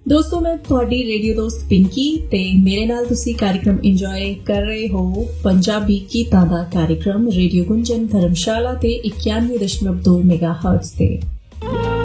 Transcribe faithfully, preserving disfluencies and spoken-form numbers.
ਦੋਸਤੋ ਮੈਂ ਤੁਹਾਡੀ ਰੇਡੀਓ ਦੋਸਤ ਪਿੰਕੀ ਤੇ ਮੇਰੇ ਨਾਲ ਤੁਸੀਂ कार्यक्रम ਇੰਜੋਏ ਕਰ ਰਹੇ ਹੋ ਪੰਜਾਬੀ ਗੀਤਾਂ ਦਾ कार्यक्रम ਰੇਡੀਓ ਗੁੰਜਨ ਧਰਮਸ਼ਾਲਾ ਤੇ ਇਕਾਨਵੇਂ ਦਸ਼ਮਲਵ ਦੋ ਮੈਗਾਹਰਟਜ਼ ਤੇ।